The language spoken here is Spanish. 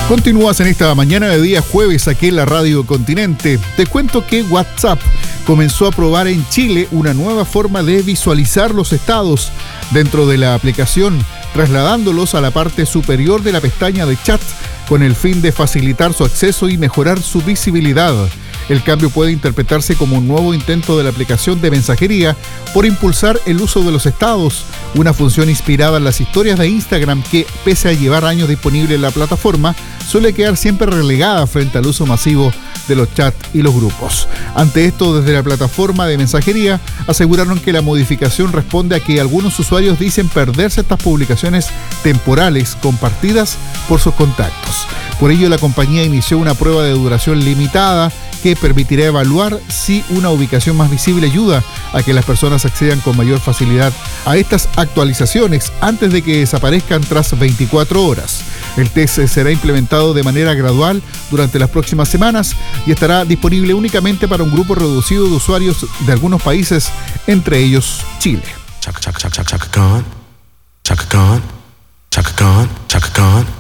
Continúas en esta mañana de día jueves aquí en la Radio Continente. Te cuento que WhatsApp comenzó a probar en Chile una nueva forma de visualizar los estados dentro de la aplicación, trasladándolos a la parte superior de la pestaña de chat con el fin de facilitar su acceso y mejorar su visibilidad. El cambio puede interpretarse como un nuevo intento de la aplicación de mensajería por impulsar el uso de los estados, una función inspirada en las historias de Instagram que, pese a llevar años disponible en la plataforma, suele quedar siempre relegada frente al uso masivo de los chats y los grupos. Ante esto, desde la plataforma de mensajería, aseguraron que la modificación responde a que algunos usuarios dicen perderse estas publicaciones temporales compartidas por sus contactos. Por ello, la compañía inició una prueba de duración limitada que permitirá evaluar si una ubicación más visible ayuda a que las personas accedan con mayor facilidad a estas actualizaciones antes de que desaparezcan tras 24 horas. El test será implementado de manera gradual durante las próximas semanas y estará disponible únicamente para un grupo reducido de usuarios de algunos países, entre ellos Chile. Chaka Khan.